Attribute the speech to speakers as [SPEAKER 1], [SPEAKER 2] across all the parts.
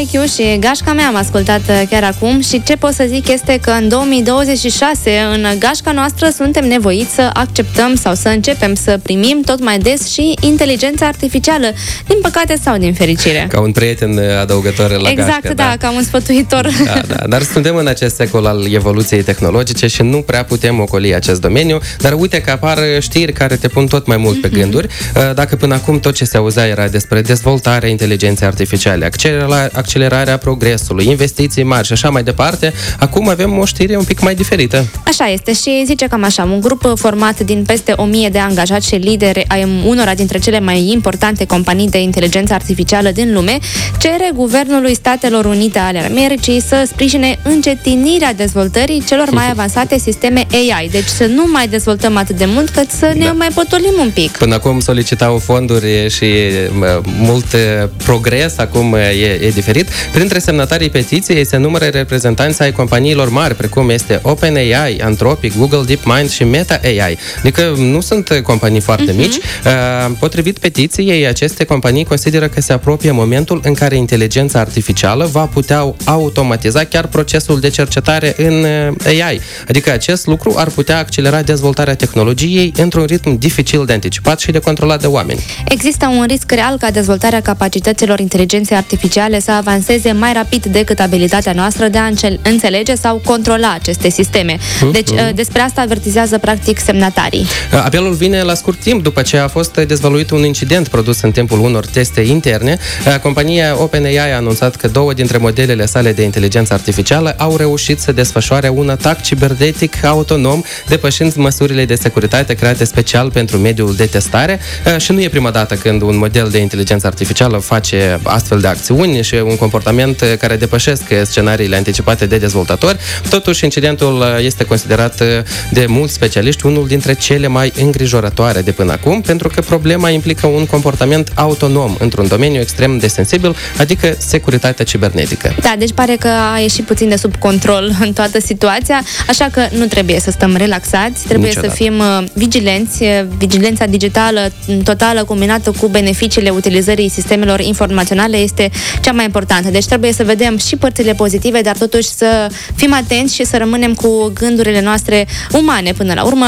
[SPEAKER 1] IQ și Gașca mea am ascultat chiar acum și ce pot să zic este că în 2026, în gașca noastră, suntem nevoiți să acceptăm sau să începem să primim tot mai des și inteligența artificială, din păcate sau din fericire.
[SPEAKER 2] Ca un prieten adăugător la
[SPEAKER 1] exact,
[SPEAKER 2] gașcă.
[SPEAKER 1] da, ca un sfătuitor.
[SPEAKER 2] Da. Dar suntem în acest secol al evoluției tehnologice și nu prea putem ocoli acest domeniu, dar uite că apar știri care te pun tot mai mult pe gânduri. Dacă până acum tot ce se auzea era despre dezvoltarea inteligenței artificiale, accelerarea progresului, investiții mari și așa mai departe, acum avem o știre un pic mai diferită.
[SPEAKER 1] Așa este și zice cam așa, un grup format din peste 1000 de angajați și lideri ai unora dintre cele mai importante companii de inteligență artificială din lume cere Guvernului Statelor Unite ale Americii să sprijine încetinirea dezvoltării celor mai avansate sisteme AI. Deci să nu mai dezvoltăm atât de mult cât să ne mai potolim un pic.
[SPEAKER 2] Până acum solicitau fonduri și mult progres, acum e diferit. Printre semnatarii petiției se numără reprezentanți ai companiilor mari, precum este OpenAI, Anthropic, Google DeepMind și Meta AI. Adică nu sunt companii foarte mici. Potrivit petiției, aceste companii consideră că se apropie momentul în care inteligența artificială va putea automatiza chiar procesul de cercetare în AI. Adică acest lucru ar putea accelera dezvoltarea tehnologiei într-un ritm dificil de anticipat și de controlat de oameni.
[SPEAKER 1] Există un risc real ca dezvoltarea capacităților inteligenței artificiale să avanseze mai rapid decât abilitatea noastră de a înțelege sau controla aceste sisteme. Deci, despre asta avertizează practic semnatarii.
[SPEAKER 2] Apelul vine la scurt timp după ce a fost dezvăluit un incident produs în timpul unor teste interne. Compania OpenAI a anunțat că 2 dintre modelele sale de inteligență artificială au reușit să desfășoare un atac cibernetic autonom, depășind măsurile de securitate create special pentru mediul de testare. Și nu e prima dată când un model de inteligență artificială face astfel de acțiuni și un comportament care depășesc scenariile anticipate de dezvoltatori. Totuși, incidentul este considerat de mulți specialiști unul dintre cele mai îngrijorătoare de până acum, pentru că problema implică un comportament autonom într-un domeniu extrem de sensibil, adică securitatea cibernetică.
[SPEAKER 1] Da, deci pare că a ieșit puțin de sub control în toată situația, așa că nu trebuie să stăm relaxați, trebuie să fim vigilenți. Vigilența digitală totală combinată cu beneficiile utilizării sistemelor informaționale este cea mai importantă. Deci trebuie să vedem și părțile pozitive, dar totuși să fim atenți și să rămânem cu gândurile noastre umane până la urmă,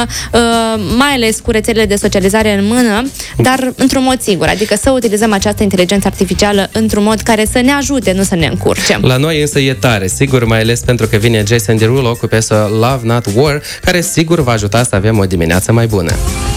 [SPEAKER 1] mai ales cu rețelele de socializare în mână, dar într-un mod sigur, adică să utilizăm această inteligență artificială într-un mod care să ne ajute, nu să ne încurcem.
[SPEAKER 2] La noi însă e tare, sigur, mai ales pentru că vine Jason Derulo cu piesa Love Not War, care sigur va ajuta să avem o dimineață mai bună.